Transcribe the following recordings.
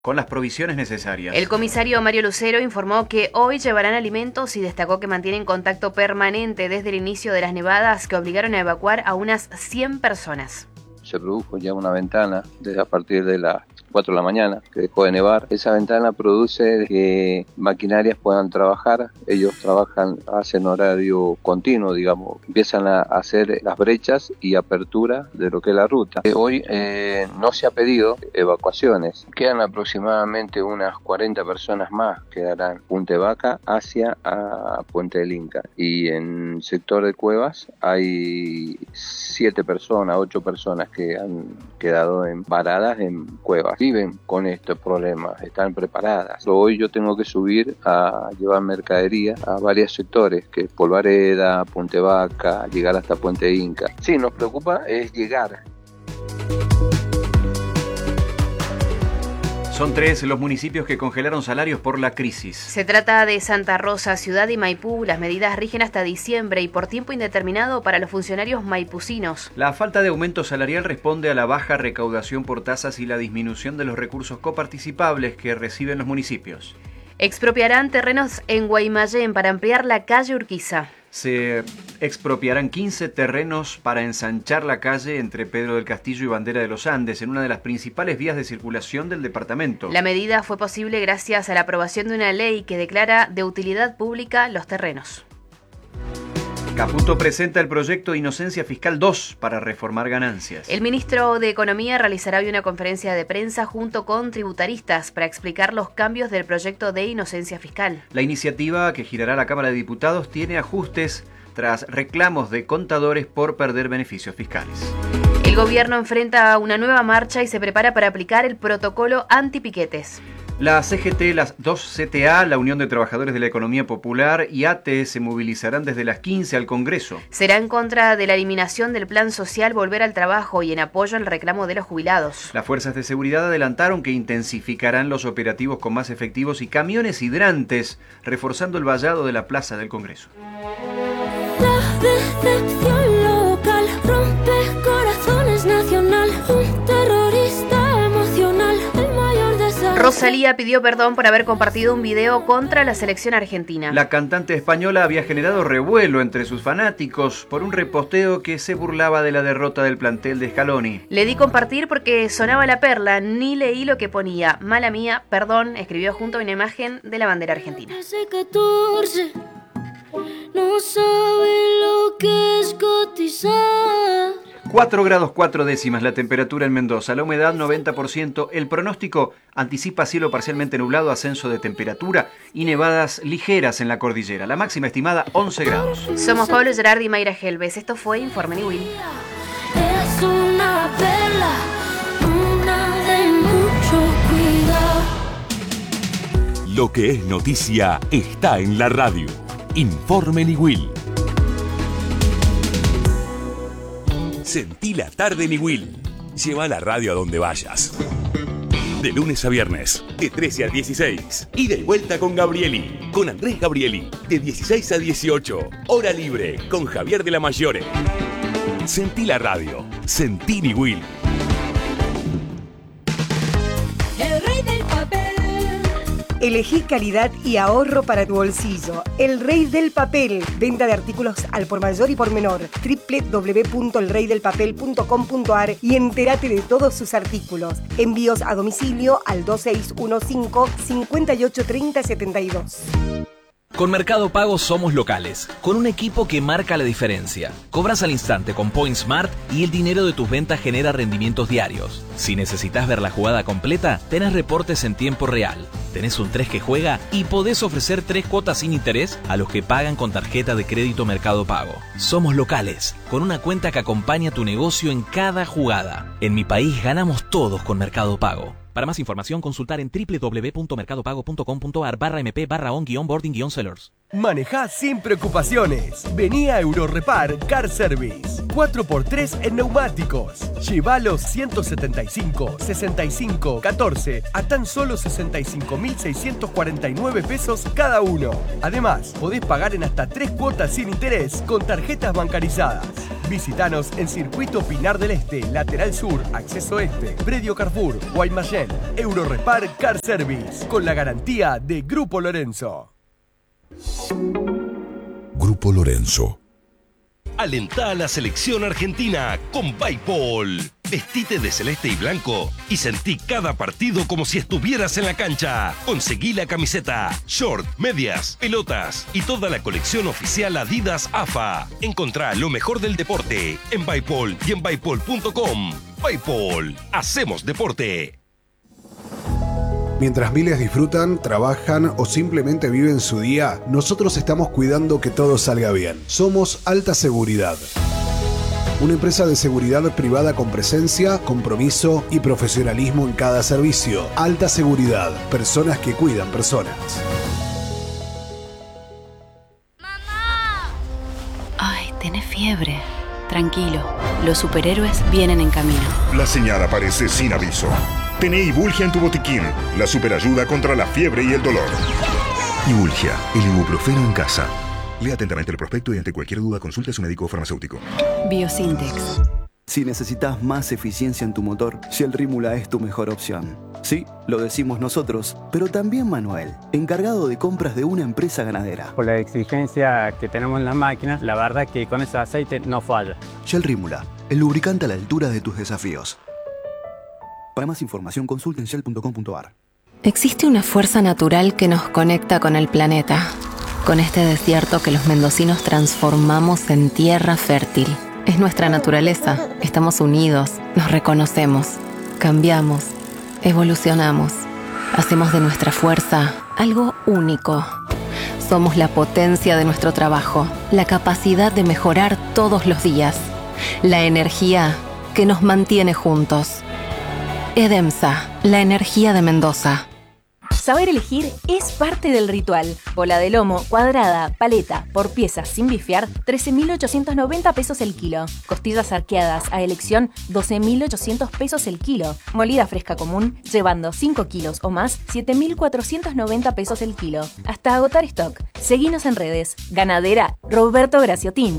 con las provisiones necesarias. El comisario Mario Lucero informó que hoy llevarán alimentos y destacó que mantienen contacto permanente desde el inicio de las nevadas que obligaron a evacuar a unas 100 personas. Se produjo ya una ventana desde a partir de las 4 de la mañana que dejó de nevar. Esa ventana produce que maquinarias puedan trabajar. Ellos trabajan, hacen horario continuo, digamos. Empiezan a hacer las brechas y apertura de lo que es la ruta. Hoy no se ha pedido evacuaciones. Quedan aproximadamente unas 40 personas más que darán Punta Vaca hacia a Puente del Inca. Y en el sector de Cuevas hay 8 personas que han quedado varadas en Cuevas. Viven con estos problemas, están preparadas. Hoy yo tengo que subir a llevar mercadería a varios sectores, que es Polvareda, Puente Vaca, llegar hasta Puente Inca. Sí, nos preocupa es llegar. Son 3 los municipios que congelaron salarios por la crisis. Se trata de Santa Rosa, Ciudad y Maipú. Las medidas rigen hasta diciembre y por tiempo indeterminado para los funcionarios maipucinos. La falta de aumento salarial responde a la baja recaudación por tasas y la disminución de los recursos coparticipables que reciben los municipios. Expropiarán terrenos en Guaymallén para ampliar la calle Urquiza. Se expropiarán 15 terrenos para ensanchar la calle entre Pedro del Castillo y Bandera de los Andes, en una de las principales vías de circulación del departamento. La medida fue posible gracias a la aprobación de una ley que declara de utilidad pública los terrenos. Caputo presenta el proyecto Inocencia Fiscal 2 para reformar ganancias. El ministro de Economía realizará hoy una conferencia de prensa junto con tributaristas para explicar los cambios del proyecto de Inocencia Fiscal. La iniciativa, que girará a la Cámara de Diputados, tiene ajustes tras reclamos de contadores por perder beneficios fiscales. El gobierno enfrenta una nueva marcha y se prepara para aplicar el protocolo antipiquetes. La CGT, las 2 CTA, la Unión de Trabajadores de la Economía Popular y ATE se movilizarán desde las 15 al Congreso. Será en contra de la eliminación del plan social Volver al Trabajo y en apoyo al reclamo de los jubilados. Las fuerzas de seguridad adelantaron que intensificarán los operativos con más efectivos y camiones hidrantes, reforzando el vallado de la Plaza del Congreso. La decepción local rompe corazones nacional, un terrorista emocional, el mayor desastre. Rosalía pidió perdón por haber compartido un video contra la selección argentina. La cantante española había generado revuelo entre sus fanáticos por un reposteo que se burlaba de la derrota del plantel de Scaloni. Le di compartir porque sonaba la perla, ni leí lo que ponía. Mala mía, perdón, escribió junto a una imagen de la bandera argentina. Hace 14 no sabe lo que es cotizar. 4 grados 4 décimas la temperatura en Mendoza, la humedad 90%, el pronóstico anticipa cielo parcialmente nublado, ascenso de temperatura y nevadas ligeras en la cordillera, la máxima estimada 11 grados. Somos Pablo Gerardi y Mayra Helves, esto fue Informe Niwil. Es una perla, una de mucho cuidado. Lo que es noticia está en la radio. Informe Niwil. Sentí la tarde Niwil. Lleva la radio a donde vayas. De lunes a viernes, de 13 a 16. Ida y vuelta con Gabrieli. Con Andrés Gabrieli. De 16 a 18. Hora libre con Javier de la Mayore. Sentí la radio. Sentí Niwil. El rey del papel. Elegí calidad y ahorro para tu bolsillo. El Rey del Papel. Venta de artículos al por mayor y por menor. www.elreydelpapel.com.ar y entérate de todos sus artículos. Envíos a domicilio al 2615-583072. Con Mercado Pago somos locales, con un equipo que marca la diferencia. Cobras al instante con PointSmart y el dinero de tus ventas genera rendimientos diarios. Si necesitas ver la jugada completa, tenés reportes en tiempo real. Tenés un 3 que juega y podés ofrecer 3 cuotas sin interés a los que pagan con tarjeta de crédito Mercado Pago. Somos locales, con una cuenta que acompaña tu negocio en cada jugada. En mi país ganamos todos con Mercado Pago. Para más información, consultar en www.mercadopago.com.ar/mp/on-boarding-sellers. Manejá sin preocupaciones. Vení a Eurorepar Car Service. 4x3 en neumáticos. Lleva los 175, 65, 14 a tan solo 65.649 pesos cada uno. Además, podés pagar en hasta 3 cuotas sin interés con tarjetas bancarizadas. Visítanos en Circuito Pinar del Este, Lateral Sur, Acceso Este, Predio Carrefour, Guaymallén. Eurorepar Car Service, con la garantía de Grupo Lorenzo. Grupo Lorenzo. Alentá a la selección argentina con Bipol. Vestite de celeste y blanco y sentí cada partido como si estuvieras en la cancha. Conseguí la camiseta, short, medias, pelotas y toda la colección oficial Adidas AFA. Encontrá lo mejor del deporte en Bipol y en bipol.com. Bipol, hacemos deporte. Mientras miles disfrutan, trabajan o simplemente viven su día, nosotros estamos cuidando que todo salga bien. Somos Alta Seguridad. Una empresa de seguridad privada con presencia, compromiso y profesionalismo en cada servicio. Alta Seguridad. Personas que cuidan personas. Ay, tenés fiebre. Tranquilo, los superhéroes vienen en camino. La señal aparece sin aviso. Tené Ibulgia en tu botiquín, la superayuda contra la fiebre y el dolor. Ibulgia, el ibuprofeno en casa. Lea atentamente el prospecto y ante cualquier duda consulte a su médico farmacéutico. Biosintex. Si necesitas más eficiencia en tu motor, Shell Rímula es tu mejor opción. Sí, lo decimos nosotros, pero también Manuel, encargado de compras de una empresa ganadera. Por la exigencia que tenemos en las máquinas, la verdad que con ese aceite no falla. Shell Rímula, el lubricante a la altura de tus desafíos. Para más información, consulte en shell.com.ar. Existe una fuerza natural que nos conecta con el planeta, con este desierto que los mendocinos transformamos en tierra fértil. Es nuestra naturaleza, estamos unidos, nos reconocemos, cambiamos, evolucionamos, hacemos de nuestra fuerza algo único. Somos la potencia de nuestro trabajo, la capacidad de mejorar todos los días, la energía que nos mantiene juntos. Edemsa, la energía de Mendoza. Saber elegir es parte del ritual. Bola de lomo, cuadrada, paleta, por piezas sin bifear, 13.890 pesos el kilo. Costillas arqueadas a elección, 12.800 pesos el kilo. Molida fresca común, llevando 5 kilos o más, 7.490 pesos el kilo. Hasta agotar stock. Seguinos en redes. Ganadera Roberto Graciotín.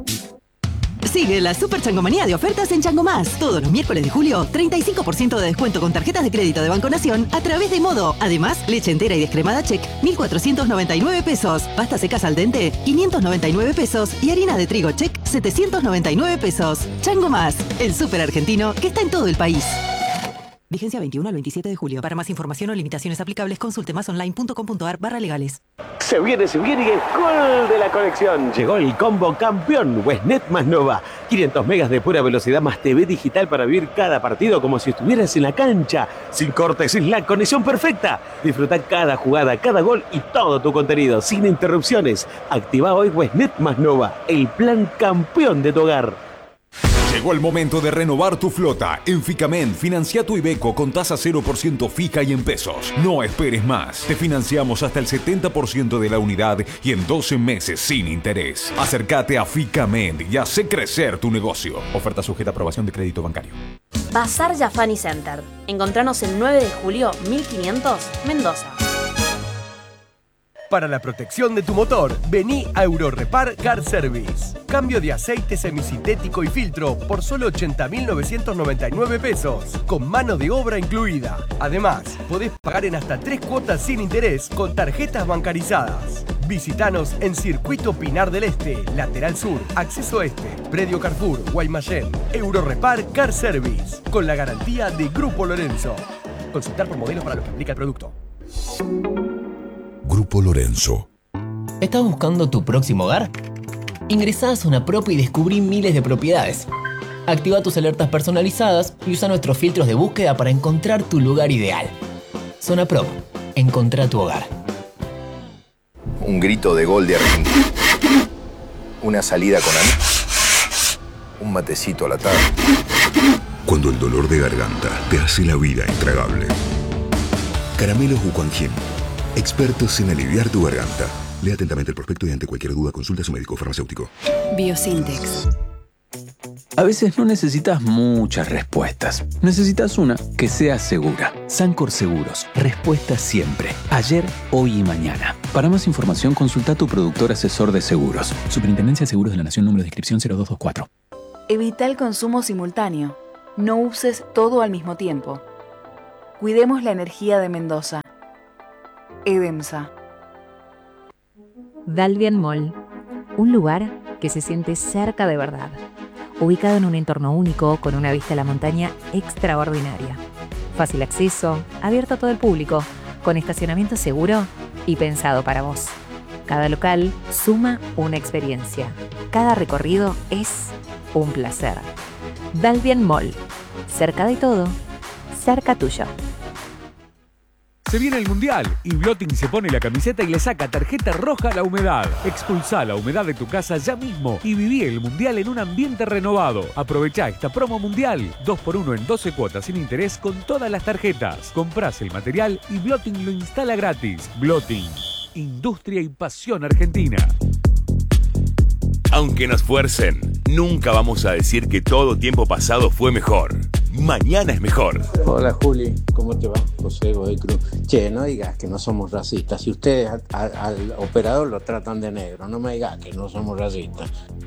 Sigue la Super Changomanía de ofertas en Chango Más. Todos los miércoles de julio, 35% de descuento con tarjetas de crédito de Banco Nación a través de Modo. Además, leche entera y descremada Check, 1.499 pesos. Pasta secas al dente, 599 pesos. Y harina de trigo Check, 799 pesos. Chango Más, el súper argentino que está en todo el país. Vigencia 21 al 27 de julio. Para más información o limitaciones aplicables, consulte masonline.com.ar/legales. Se viene y el gol de la conexión. Llegó el combo campeón Westnet más Nova. 500 megas de pura velocidad más TV digital para vivir cada partido como si estuvieras en la cancha. Sin cortes, sin la conexión perfecta. Disfruta cada jugada, cada gol y todo tu contenido sin interrupciones. Activa hoy Westnet más Nova, el plan campeón de tu hogar. Llegó el momento de renovar tu flota. En Ficamen, financia tu Iveco con tasa 0% fija y en pesos. No esperes más. Te financiamos hasta el 70% de la unidad y en 12 meses sin interés. Acércate a Ficamen y hace crecer tu negocio. Oferta sujeta a aprobación de crédito bancario. Bazar Yafani Center. Encontranos el 9 de julio, 1500, Mendoza. Para la protección de tu motor, vení a Eurorepar Car Service. Cambio de aceite semisintético y filtro por solo 80.999 pesos, con mano de obra incluida. Además, podés pagar en hasta 3 cuotas sin interés con tarjetas bancarizadas. Visítanos en Circuito Pinar del Este, Lateral Sur, Acceso Este, Predio Carrefour, Guaymallén. Eurorepar Car Service, con la garantía de Grupo Lorenzo. Consultar por modelos para lo que aplica el producto. Grupo Lorenzo. ¿Estás buscando tu próximo hogar? Ingresá a Zona Prop y descubrí miles de propiedades. Activa tus alertas personalizadas y usa nuestros filtros de búsqueda para encontrar tu lugar ideal. Zona Prop. Encontrá tu hogar. Un grito de gol de Argentina. Una salida con amigos. Un matecito a la tarde. Cuando el dolor de garganta te hace la vida intragable. Caramelos Wuquanjin. Expertos en aliviar tu garganta. Lea atentamente el prospecto y ante cualquier duda consulte a su médico farmacéutico. Biosintex. A veces no necesitas muchas respuestas. Necesitas una que sea segura. Sancor Seguros. Respuesta siempre. Ayer, hoy y mañana. Para más información, consulta a tu productor asesor de seguros. Superintendencia de Seguros de la Nación, número de inscripción 0224. Evita el consumo simultáneo. No uses todo al mismo tiempo. Cuidemos la energía de Mendoza. EDEMSA. Dalvian Mall. Un lugar que se siente cerca de verdad. Ubicado en un entorno único, con una vista a la montaña extraordinaria. Fácil acceso, abierto a todo el público, con estacionamiento seguro y pensado para vos. Cada local suma una experiencia. Cada recorrido es un placer. Dalvian Mall. Cerca de todo, cerca tuyo. Se viene el Mundial y Blotting se pone la camiseta y le saca tarjeta roja a la humedad. Expulsá la humedad de tu casa ya mismo y viví el Mundial en un ambiente renovado. Aprovechá esta promo Mundial. 2x1 en 12 cuotas sin interés con todas las tarjetas. Comprás el material y Blotting lo instala gratis. Blotting. Industria y pasión argentina. Aunque nos fuercen, nunca vamos a decir que todo tiempo pasado fue mejor. Mañana es mejor. Hola Juli, ¿cómo te va? José Godoy Cruz. Che, no digas que no somos racistas. Si ustedes al operador lo tratan de negro, no me digas que no somos racistas.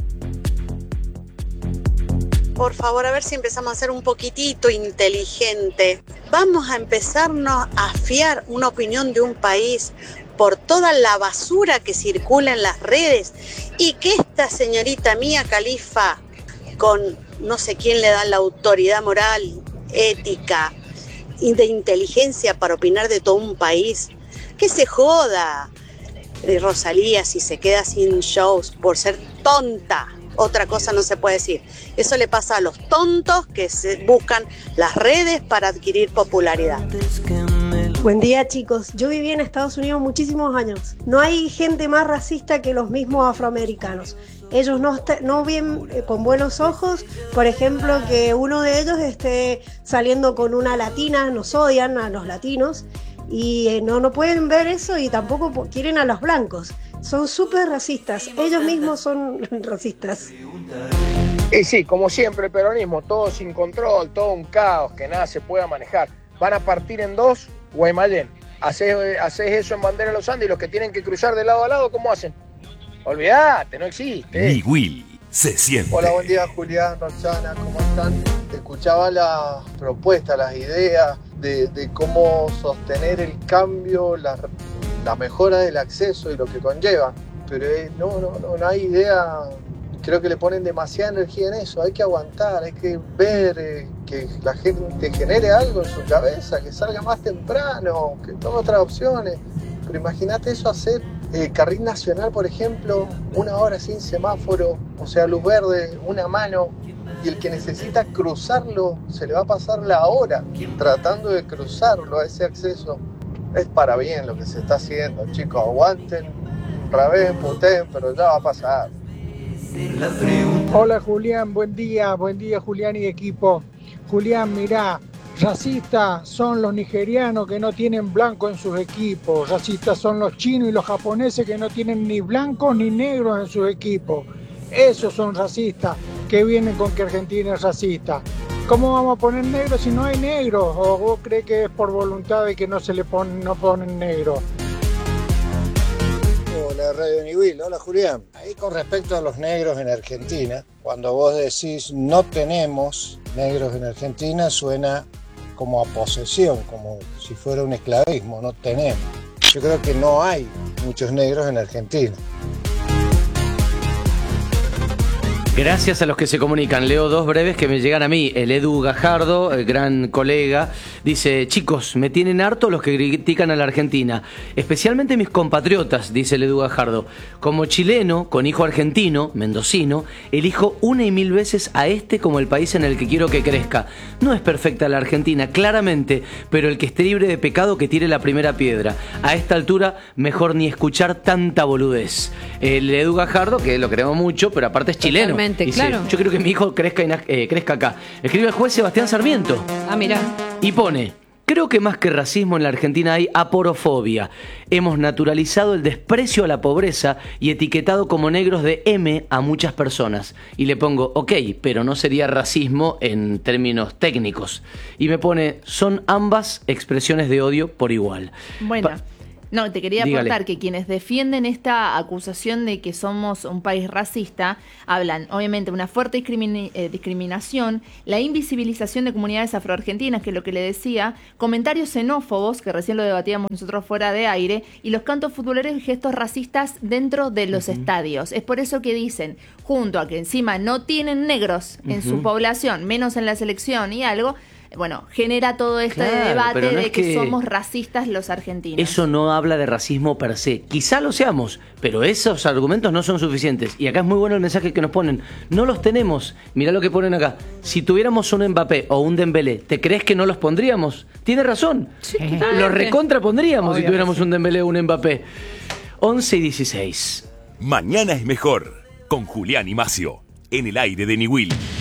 Por favor, a ver si empezamos a ser un poquitito inteligente. Vamos a empezarnos a fiar una opinión de un país por toda la basura que circula en las redes y que esta señorita Mia Khalifa, con no sé quién le da la autoridad moral, ética y de inteligencia para opinar de todo un país, que se joda. Rosalía, si se queda sin shows por ser tonta, otra cosa no se puede decir. Eso le pasa a los tontos que se buscan las redes para adquirir popularidad. Buen día, chicos. Yo viví en Estados Unidos muchísimos años. No hay gente más racista que los mismos afroamericanos. Ellos no ven con buenos ojos, por ejemplo, que uno de ellos esté saliendo con una latina. Nos odian a los latinos y no pueden ver eso, y tampoco quieren a los blancos. Son súper racistas. Ellos mismos son racistas. Y sí, como siempre el peronismo, todo sin control, todo un caos, que nada se pueda manejar. Van a partir en dos Guaymallén. Haces eso en Bandera de los Andes y los que tienen que cruzar de lado a lado, ¿cómo hacen? Olvídate, no existe. Ni Will se siente. Hola, buen día Julián, Roxana, ¿cómo están? Escuchaba las propuestas, las ideas de cómo sostener el cambio, la mejora del acceso y lo que conlleva, pero no hay idea. Creo que le ponen demasiada energía en eso. Hay que aguantar, hay que ver que la gente genere algo en su cabeza, que salga más temprano, que tome otras opciones. Pero imagínate eso, hacer carril nacional, por ejemplo, 1 hora sin semáforo, o sea, luz verde, una mano, y el que necesita cruzarlo se le va a pasar la hora tratando de cruzarlo a ese acceso. Es para bien lo que se está haciendo, chicos, aguanten, rabén, puteen, pero ya va a pasar. Hola Julián, buen día Julián y equipo. Julián, mirá, racistas son los nigerianos que no tienen blanco en sus equipos, racistas son los chinos y los japoneses que no tienen ni blancos ni negros en sus equipos. Esos son racistas que vienen con que Argentina es racista. ¿Cómo vamos a poner negros si no hay negros? ¿O vos crees que es por voluntad de que no ponen negros? Hola Radio Niwil, hola Julián. Ahí con respecto a los negros en Argentina, cuando vos decís no tenemos negros en Argentina, suena como a posesión, como si fuera un esclavismo, no tenemos. Yo creo que no hay muchos negros en Argentina. Gracias a los que se comunican. Leo dos breves que me llegan a mí. El Edu Gajardo, el gran colega, dice: chicos, me tienen harto los que critican a la Argentina, especialmente mis compatriotas, dice el Edu Gajardo. Como chileno, con hijo argentino, mendocino, elijo 1 y 1000 veces a este como el país en el que quiero que crezca. No es perfecta la Argentina, claramente, pero el que esté libre de pecado que tire la primera piedra. A esta altura, mejor ni escuchar tanta boludez. El Edu Gajardo, que lo queremos mucho, pero aparte es chileno. Dice, claro. Yo quiero que mi hijo crezca acá. Escribe el juez Sebastián Sarmiento. Ah, mirá. Y pone: Creo que más que racismo en la Argentina hay aporofobia. Hemos naturalizado el desprecio a la pobreza y etiquetado como negros de M a muchas personas. Y le pongo, ok, pero no sería racismo en términos técnicos. Y me pone, son ambas expresiones de odio por igual. Bueno. No, te quería Dígale. aportar que quienes defienden esta acusación de que somos un país racista hablan, obviamente, de una fuerte discriminación, la invisibilización de comunidades afroargentinas, que es lo que le decía, comentarios xenófobos, que recién lo debatíamos nosotros fuera de aire, y los cantos futboleros y gestos racistas dentro de los estadios. Es por eso que dicen, junto a que encima no tienen negros en su población, menos en la selección y algo, bueno, genera todo este debate pero no de es que somos racistas los argentinos. Eso no habla de racismo per se. Quizá lo seamos, pero esos argumentos no son suficientes. Y acá es muy bueno el mensaje que nos ponen. No los tenemos. Mirá lo que ponen acá. Si tuviéramos un Mbappé o un Dembélé, ¿te crees que no los pondríamos? Tiene razón. Sí, los recontra pondríamos si tuviéramos un Dembélé o un Mbappé. 11 y 16. Mañana es mejor. Con Julián y Macio. En el aire de Niwil.